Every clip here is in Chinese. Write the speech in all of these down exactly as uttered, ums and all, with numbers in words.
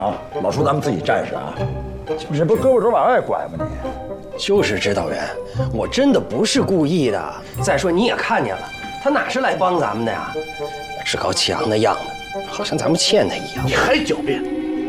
啊，老说咱们自己战士啊，这不胳膊肘往外拐吗你？ 就是指导员，我真的不是故意的。再说你也看见了，他哪是来帮咱们的呀？趾高气扬的样子，好像咱们欠他一样。 你还狡辩！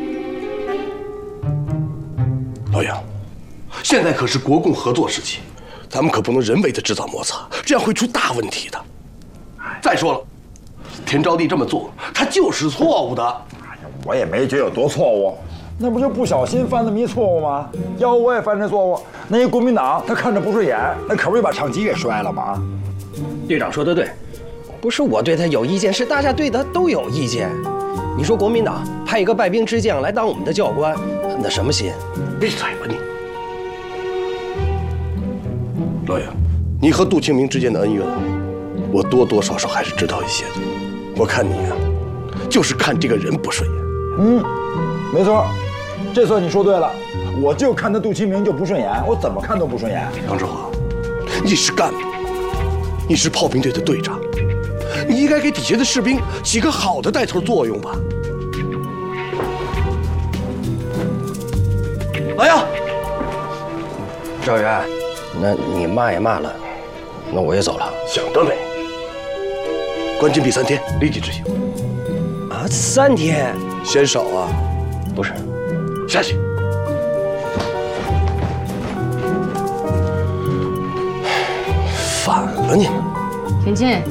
老杨，现在可是国共合作时期，咱们可不能人为的制造摩擦，这样会出大问题的。再说了，田招娣这么做，他就是错误的。 哎呀，我也没觉得有多错误，那不就不小心犯的迷错误吗？要不我也犯这错误，那一国民党他看着不顺眼，那可不就把长旗给摔了吗？ 队长说的对，不是我对他有意见，是大家对他都有意见。你说国民党派一个败兵之将来当我们的教官，那什么心？ 闭嘴吧你！老杨，你和杜清明之间的恩怨，我多多少少还是知道一些的。我看你啊，就是看这个人不顺眼。 嗯，没错，这次你说对了，我就看他杜清明就不顺眼，我怎么看都不顺眼。 杨志华，你是干部，你是炮兵队的队长，你应该给底下的士兵起个好的带头作用吧。老杨， 指导员，那你骂也骂了，那我也走了。 想得美！关禁闭三天，立即执行。 啊，三天？ 嫌少啊？ 不是， 下去。反了你们！ 田进，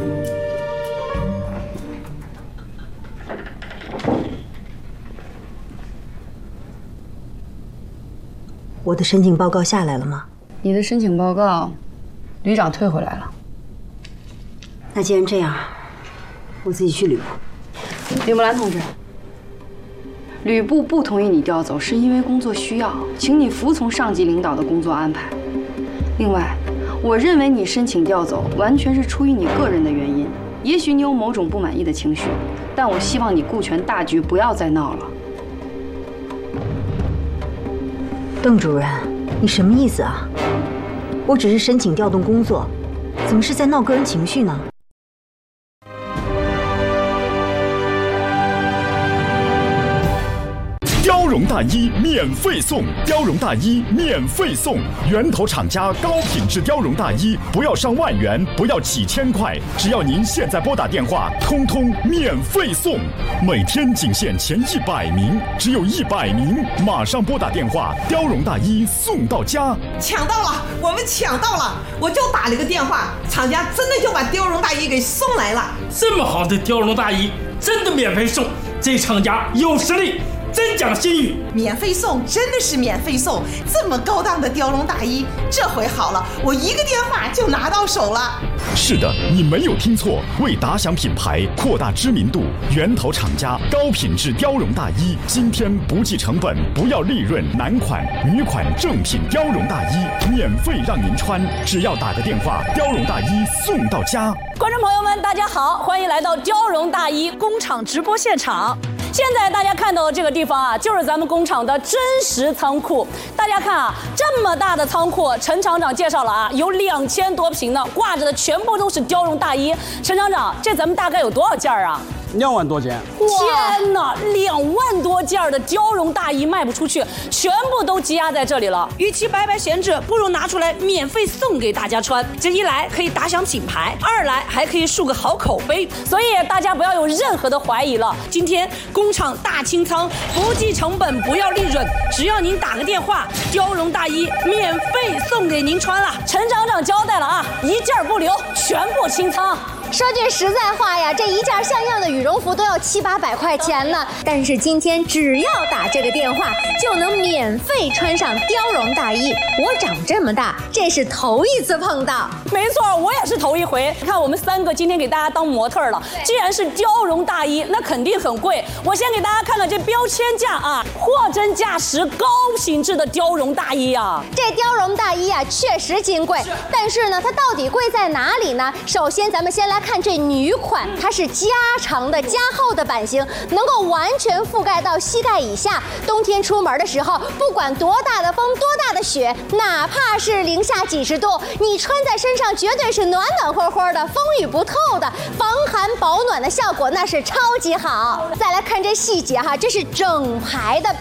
我的申请报告下来了吗？ 你的申请报告，旅长退回来了。 那既然这样，我自己去旅部。 李木兰同志，旅部不同意你调走，是因为工作需要，请你服从上级领导的工作安排。另外，我认为你申请调走完全是出于你个人的原因，也许你有某种不满意的情绪，但我希望你顾全大局，不要再闹了。 邓主任，你什么意思啊？我只是申请调动工作，怎么是在闹个人情绪呢？ 貂绒大衣免费送，貂绒大衣免费送，源头厂家高品质貂绒大衣，不要上万元，不要几千块，只要您现在拨打电话，通通免费送。每天仅限前一百名，只有一百名，马上拨打电话，貂绒大衣送到家。 抢到了，我们抢到了！我就打了个电话，厂家真的就把貂绒大衣给送来了。 这么好的貂绒大衣，真的免费送，这厂家有实力。真讲信誉， 免费送真的是免费送，这么高档的貂绒大衣，这回好了，我一个电话就拿到手了。 是的，你没有听错，为打响品牌，扩大知名度，源头厂家高品质貂绒大衣，今天不计成本，不要利润，男款、女款正品貂绒大衣免费让您穿，只要打个电话，貂绒大衣送到家。 观众朋友们，大家好，欢迎来到貂绒大衣工厂直播现场。现在大家看到的这个地方啊，就是咱们工厂的真实仓库。大家看啊，这么大的仓库，陈厂长介绍了啊，有两千多平呢，挂着的全部都是貂绒大衣。陈厂长，这咱们大概有多少件啊？ 两万多件！ 天哪，两万多件的貂绒大衣卖不出去，全部都积压在这里了。与其白白闲置，不如拿出来免费送给大家穿。这一来可以打响品牌，二来还可以树个好口碑。所以大家不要有任何的怀疑了。今天工厂大清仓，不计成本，不要利润，只要您打个电话，貂绒大衣免费送给您穿了。陈厂长交代了啊，一件不留，全部清仓。 说句实在话呀，这一件像样的羽绒服都要七八百块钱呢。但是今天只要打这个电话，就能免费穿上貂绒大衣。我长这么大，这是头一次碰到。 没错，我也是头一回。你看我们三个今天给大家当模特了，既然是貂绒大衣，那肯定很贵。我先给大家看看这标签价啊，货真价实、高品质的貂绒大衣啊。 这貂绒大衣啊，确实金贵，但是呢，它到底贵在哪里呢？首先，咱们先来看这女款，它是加长的、加厚的版型，能够完全覆盖到膝盖以下。冬天出门的时候，不管多大的风、多大的雪，哪怕是零下几十度，你穿在身上绝对是暖暖和和的，风雨不透的，防寒保暖的效果那是超级好。再来看这细节哈，这是整排的